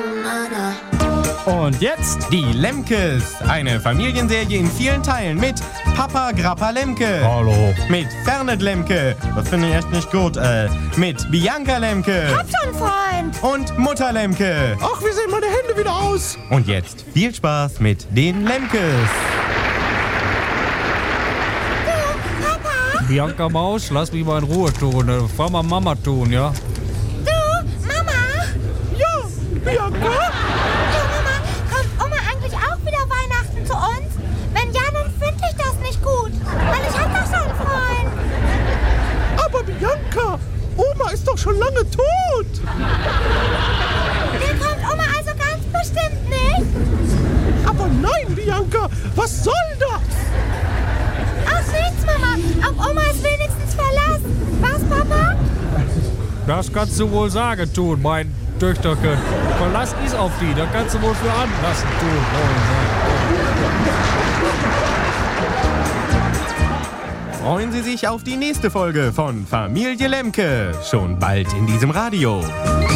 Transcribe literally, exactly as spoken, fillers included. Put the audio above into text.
Und jetzt die Lemkes. Eine Familienserie in vielen Teilen mit Papa Grappa Lemke. Hallo. Mit Fernet Lemke. Das finde ich echt nicht gut. Äh, mit Bianca Lemke. Hab schon, Freund. Und Mutter Lemke. Ach, wie sehen meine Hände wieder aus? Und jetzt viel Spaß mit den Lemkes. Du, Papa? Bianca Maus, lass mich mal in Ruhe tun. Äh, Fahr mal Mama tun, ja? Du, Mama? Ja, Bianca? Du, Mama, kommt Oma eigentlich auch wieder Weihnachten zu uns? Wenn ja, dann finde ich das nicht gut. Weil ich hab doch schon einen Freund. Aber Bianca, Oma ist doch schon lange tot. Der kommt Oma also ganz bestimmt nicht. Aber nein, Bianca, was soll das? Ach, nichts, Mama. Auf Oma ist wenigstens Verlass. Was, Papa? Das kannst du wohl sagen tun, mein Töchterchen. Verlass ist auf die, da kannst du wohl für anlassen tun. Freuen Sie sich auf die nächste Folge von Familie Lemke. Schon bald in diesem Radio.